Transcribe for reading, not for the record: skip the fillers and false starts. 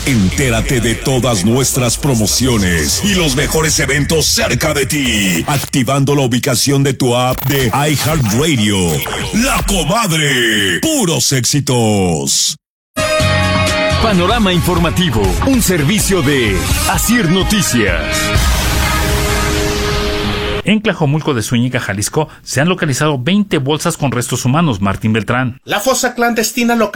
Entérate de todas nuestras promociones y los mejores eventos cerca de ti, activando la ubicación de tu app de iHeartRadio. La Comadre, puros éxitos. Panorama informativo, un servicio de Asir Noticias. En Tlajomulco de Zúñiga, Jalisco, se han localizado 20 bolsas con restos humanos. Martín Beltrán. La fosa clandestina local